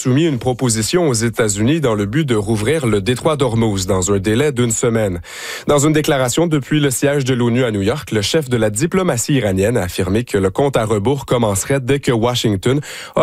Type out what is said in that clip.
soumis une proposition aux États-Unis dans le but de rouvrir le détroit d'Ormuz dans un délai d'1 semaine. Dans une déclaration depuis le siège de l'ONU à New York, le chef de la diplomatie iranienne a affirmé que le compte à rebours commencerait dès que Washington